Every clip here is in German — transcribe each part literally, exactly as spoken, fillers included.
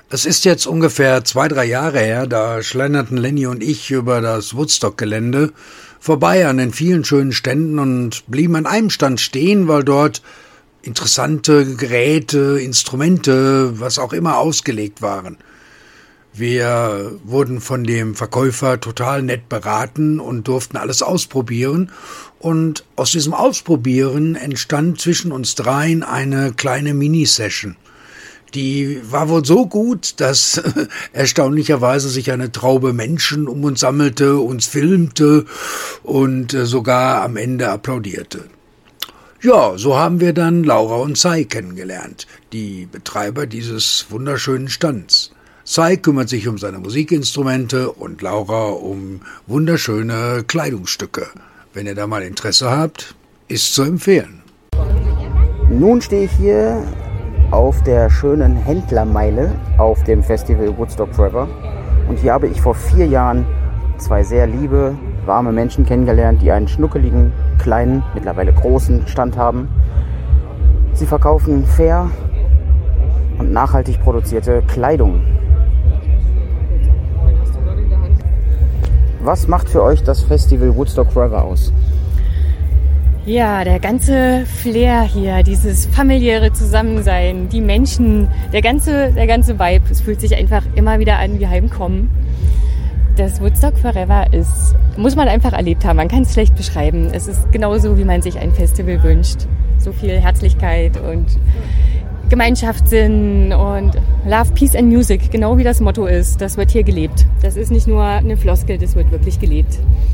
Es ist jetzt ungefähr zwei, drei Jahre her, da schlenderten Lenny und ich über das Woodstock-Gelände vorbei an den vielen schönen Ständen und blieben an einem Stand stehen, weil dort interessante Geräte, Instrumente, was auch immer ausgelegt waren. Wir wurden von dem Verkäufer total nett beraten und durften alles ausprobieren. Und aus diesem Ausprobieren entstand zwischen uns dreien eine kleine Mini-Session. Die war wohl so gut, dass erstaunlicherweise sich eine Traube Menschen um uns sammelte, uns filmte und sogar am Ende applaudierte. Ja, so haben wir dann Laura und Sai kennengelernt, die Betreiber dieses wunderschönen Stands. Sai kümmert sich um seine Musikinstrumente und Laura um wunderschöne Kleidungsstücke. Wenn ihr da mal Interesse habt, ist zu empfehlen. Nun stehe ich hier auf der schönen Händlermeile auf dem Festival Woodstock Forever. Und hier habe ich vor vier Jahren zwei sehr liebe, warme Menschen kennengelernt, die einen schnuckeligen, kleinen, mittlerweile großen Stand haben. Sie verkaufen fair und nachhaltig produzierte Kleidung. Was macht für euch das Festival Woodstock Forever aus? Ja, der ganze Flair hier, dieses familiäre Zusammensein, die Menschen, der ganze, der ganze Vibe, es fühlt sich einfach immer wieder an wie Heimkommen. Das Woodstock Forever ist, muss man einfach erlebt haben, man kann es schlecht beschreiben. Es ist genauso, wie man sich ein Festival wünscht. So viel Herzlichkeit und Gemeinschaftssinn und Love, Peace and Music, genau wie das Motto ist, das wird hier gelebt. Das ist nicht nur eine Floskel, das wird wirklich gelebt.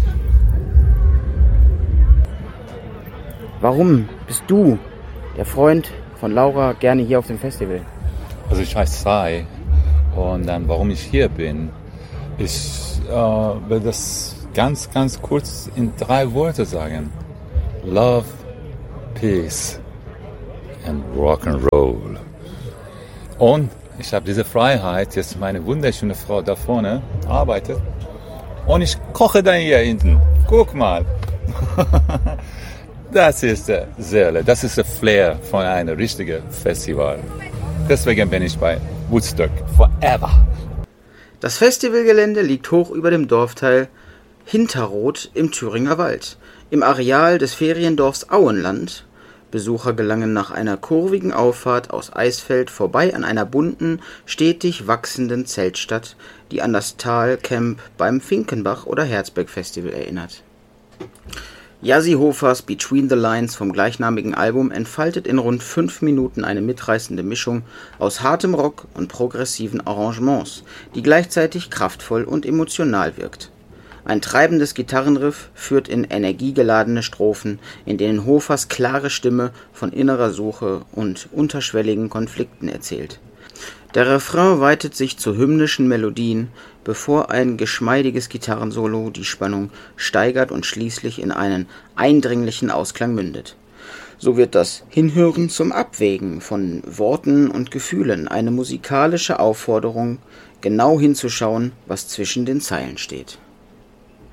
Warum bist du, der Freund von Laura, gerne hier auf dem Festival? Also ich heiße Sai und dann, warum ich hier bin, ich äh, will das ganz, ganz kurz in drei Worte sagen. Love, Peace and Rock'n'Roll. Und ich habe diese Freiheit, jetzt meine wunderschöne Frau da vorne arbeitet und ich koche dann hier hinten. Guck mal. Das ist der Seele, das ist der Flair von einem richtigen Festival. Deswegen bin ich bei Woodstock Forever. Das Festivalgelände liegt hoch über dem Dorfteil Hinterroth im Thüringer Wald, im Areal des Feriendorfs Auenland. Besucher gelangen nach einer kurvigen Auffahrt aus Eisfeld vorbei an einer bunten, stetig wachsenden Zeltstadt, die an das Talcamp beim Finkenbach- oder Herzberg-Festival erinnert. Jassi Hofers Between the Lines vom gleichnamigen Album entfaltet in rund fünf Minuten eine mitreißende Mischung aus hartem Rock und progressiven Arrangements, die gleichzeitig kraftvoll und emotional wirkt. Ein treibendes Gitarrenriff führt in energiegeladene Strophen, in denen Hofers klare Stimme von innerer Suche und unterschwelligen Konflikten erzählt. Der Refrain weitet sich zu hymnischen Melodien, bevor ein geschmeidiges Gitarrensolo die Spannung steigert und schließlich in einen eindringlichen Ausklang mündet. So wird das Hinhören zum Abwägen von Worten und Gefühlen eine musikalische Aufforderung, genau hinzuschauen, was zwischen den Zeilen steht.